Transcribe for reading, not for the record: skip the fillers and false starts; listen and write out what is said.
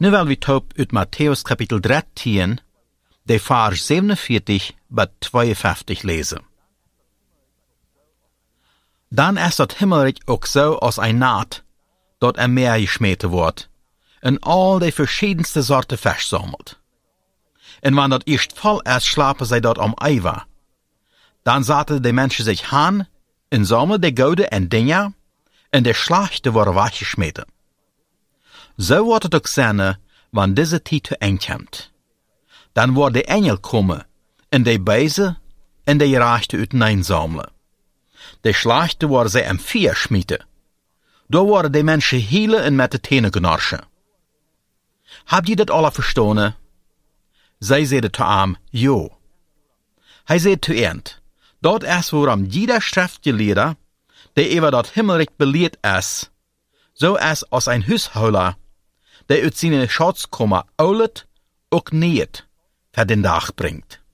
Nu wil we top uit Matthäus kapitel 13, de vers 47 bis 52 lezen. Dan is dat himmelrijk ook zo als een naad, dat er meer gesmeten wordt, en al de verschiedenste soorten verzamelt. En wanneer dat eerst vol is, slapen zij dat om Eiwa. Dan zaten de mensen zich aan, en sammelden de gouden en dingen, en de slechte worden weggesmeten. Zo wordt het ook zijn, wanneer deze tijd te eind komt. Dan wordt de engel komen, en de bezen, en de rechte uiteensamelen. De slechte worden zij in vier schmieten. Daar worden de mensen hielen en met de tenen knarsen. Habt je dat alle verstaan? Zij zeiden te hem, jo. Hij zei te eind, dat is waarom jeder schriftgeleerde, die over dat himmelrijk beleerd is, zo is als een huishouden, die uit zijn schatz komen oulet, ook niet, voor den dag brengt.